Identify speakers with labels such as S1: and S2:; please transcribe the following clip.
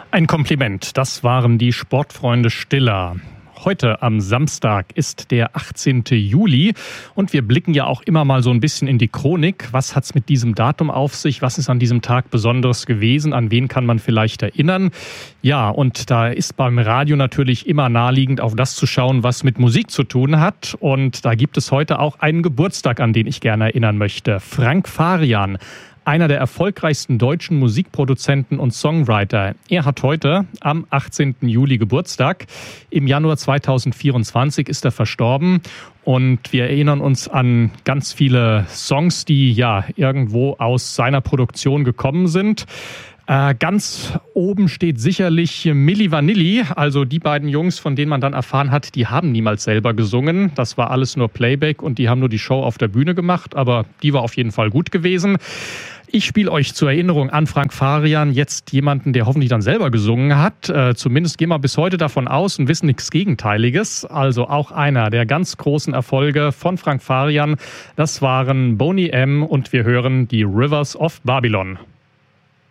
S1: Ein Kompliment, das waren die Sportfreunde Stiller. Heute am Samstag ist der 18. Juli und wir blicken ja auch immer mal so ein bisschen in die Chronik. Was hat's mit diesem Datum auf sich? Was ist an diesem Tag Besonderes gewesen? An wen kann man vielleicht erinnern? Ja, und da ist beim Radio natürlich immer naheliegend, auf das zu schauen, was mit Musik zu tun hat. Und da gibt es heute auch einen Geburtstag, an den ich gerne erinnern möchte. Frank Farian. Einer der erfolgreichsten deutschen Musikproduzenten und Songwriter. Er hat heute am 18. Juli Geburtstag. Im Januar 2024 ist er verstorben. Und wir erinnern uns an ganz viele Songs, die ja irgendwo aus seiner Produktion gekommen sind. Ganz oben steht sicherlich Milli Vanilli, also die beiden Jungs, von denen man dann erfahren hat, die haben niemals selber gesungen. Das war alles nur Playback und die haben nur die Show auf der Bühne gemacht, aber die war auf jeden Fall gut gewesen. Ich spiele euch zur Erinnerung an Frank Farian jetzt jemanden, der hoffentlich dann selber gesungen hat. Zumindest gehen wir bis heute davon aus und wissen nichts Gegenteiliges. Also auch einer der ganz großen Erfolge von Frank Farian. Das waren Boney M. und wir hören die Rivers of Babylon.